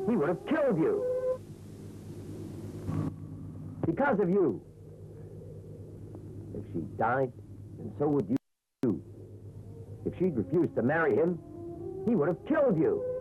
he would have killed you. Because of you. If she died, then so would you. If she'd refused to marry him, he would have killed you.